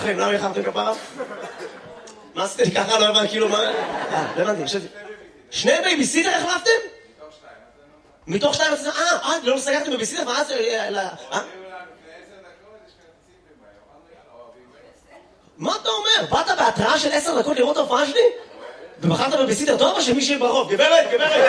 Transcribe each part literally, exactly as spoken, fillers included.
איחרתם? למה איחרתם כפרה? מה עשיתם לי ככה? לא הבנתי, כאילו מה... אה, לא הבנתי, חשבתי... שני בייביסיטר החלפתם? מתוך שתיים? מתוך שתיים? אה, אה, לא סגרתם בייביסיטר? ואז... אה? מה אתה אומר? באת בהתראה של עשר דקות לראות ההופעה שלי? ובחרת בבייביסיטר טוב או שמישהי ברחוב? גברת, גברת!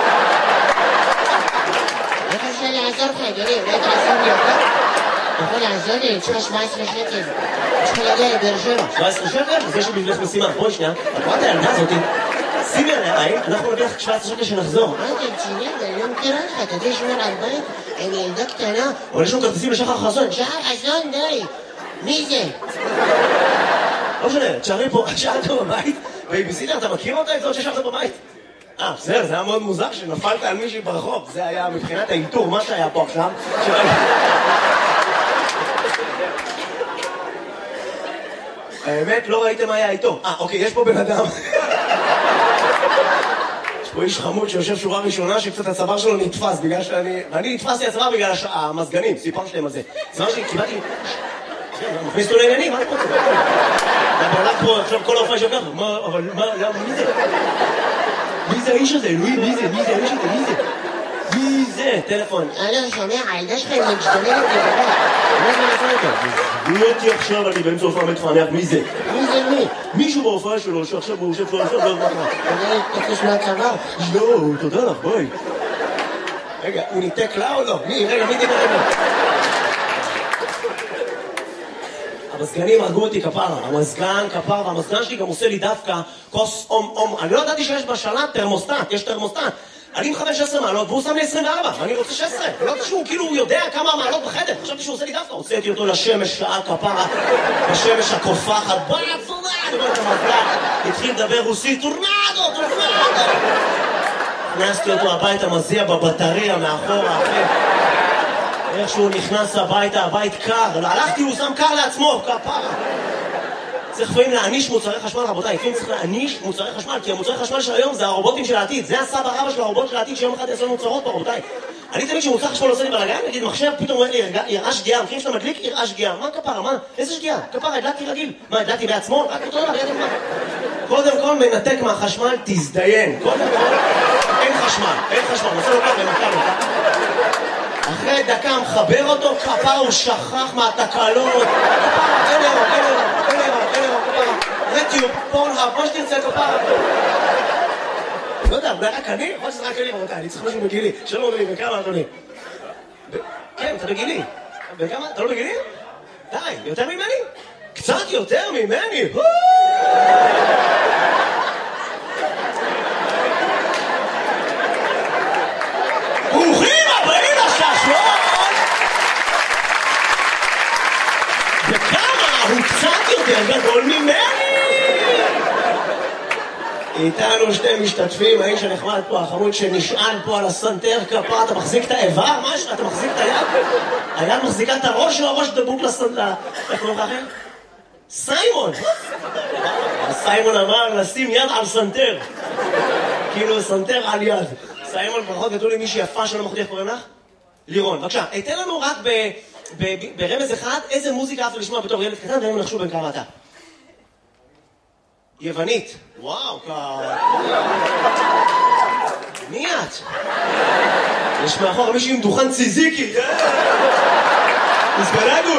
איך אפשר לעזור לך, אדוני? אולי תעזור לי אותה? אתה יכול לעזור לי? אני צריכה שבע עשרה שקל. אני צריכה להגיע לבאר שבע. שבע עשרה שקל? אז יש לי בשבילך משימה. בואי שנייה. את רואה את הילדה הזאתי? שימי עליה עין, אנחנו נביא לך שבע עשרה שקל שנחזור. מה אתה רציני? אני לא מכירה לך. אתה יודע שמור על בית? אני ילדה קטנה. אבל יש לנו כרטיסים לשחר חסון. שחר חסון, די. מי זה? לא משנה, תשארי פה, שאלת בבית, בייביסיטר, אתה מכיר אותה? את זאת ששארת בבית? אה, בסדר, זה היה מאוד מוזר שנפלת על מישהי ברחוב. זה היה מבחינת האיתור, מה שהיה פה עכשיו. האמת, לא ראיתם מה היה איתו. אה, אוקיי, יש פה בן אדם. יש פה איש חמוד שיושב שורה ראשונה שקצת הצוואר שלו נתפס בגלל שאני... ואני נתפסתי הצוואר בגלל המזגנים, סיפרתי להם על זה. הצוואר שלי, קיבלתי... מכניס אותו לעניינים, מה אני רוצה? אתה בעלת פה עכשיו כל ההופעה שלך, מה, אבל מה, מי זה? מי זה האיש הזה? אלוהים, מי זה? מי זה האיש הזה? מי זה? מי זה? טלפון. אלו, שומע, הילדה שלך היא משתוללת לגבי. מה זה לעשות אותו? הוא אותי עכשיו, אני באמצע הופעה מתפענח, מי זה? מי זה מי? מישהו בהופעה שלו, שעכשיו הוא יושב פה עכשיו, לא יודע מה. אתה תקוש מהצבא? לא, תודה לך, ביי. רגע, הוא ניתק לה או לא? מי? רגע, מי דיבר לו? המזגנים הרגו אותי כפרה, המזגן כפרה, והמזגן שלי גם עושה לי דווקא כוס אום אום. אני לא ידעתי שיש בשלט תרמוסטט, יש תרמוסטט. אני מכוון שש עשרה מעלות והוא שם לי עשרים וארבע, ואני רוצה שש עשרה. לא יודעת שהוא כאילו יודע כמה מעלות בחדר, חשבתי שהוא עושה לי דווקא. הוצאתי אותו לשמש שעה כפרה, בשמש הקופחת, בואי עצונה, אני אומר את המזגן. התחיל לדבר רוסית, טורנדו, טורנדו. הכנסתי אותו הביתה, מזיע בבטריה מאחורה, אחי. איך שהוא נכנס הביתה, הבית קר, הלכתי, הוא שם קר לעצמו, כפרה. צריך לפעמים להעניש מוצרי חשמל, רבותיי, לפעמים צריך להעניש מוצרי חשמל, כי המוצרי חשמל של היום זה הרובוטים של העתיד, זה הסבא רבא של הרובוט של העתיד שיום אחד יעשו מוצרות פה, רבותיי. אני תמיד שמוצר חשמל עושה לי בלגן, נגיד מחשב פתאום אומר לי, יראה שגיאה, מכירים שאתה מדליק, יראה שגיאה, מה כפרה, מה? איזה שגיאה? כפרה, הדלקתי רגיל, מה, הדלקתי בעצמו? רק אותו דבר, ידע מה? קודם כל מנתק מהחשמל, תזדיין, קודם כל, אין חשמל, אין חשמל, נעשה לו ככה, נתקע לו, אחרי דקה מחבר אותו, כפרה הוא שכח מהתקלות, כפרה, אין אירו, אין אירו, אין אירו, אין אירו, כפרה, רטיוב, פורנהאב, מה שתרצה כפרה. לא יודע, אולי רק אני? יכול שזה רק אני, רבותיי, אני צריך משהו בגילי. שלום אדוני, בכמה אדוני? כן, אתה בגילי. בכמה? אתה לא בגילי? די, יותר ממני? קצת יותר ממני? ברוכים הבאים לשעשועון! וכמה הוא קצת יותר גדול ממני! איתנו שתי משתתפים, האיש הנחמד פה, החמוד שנשען פה על הסנטר כפה, אתה מחזיק את האיבר? משהו? אתה מחזיק את היד? היד מחזיקה את הראש או הראש דבוק לסנטר? איך קוראים לך אחר? סיימון! סיימון אמר לשים יד על סנטר. כאילו סנטר על יד. סיימון, ברכות גדול עם מישהי יפה שלא מחותי, איך קוראים לך? לירון, בבקשה, תן לנו רק ברמז אחד איזה מוזיקה אהבת לשמוע בתור ילד קטן, והם נחשו בין כמה אתה. יוונית. וואו, כ... מי את? יש מאחור מישהי עם דוכן ציזיקי. הסגלגו.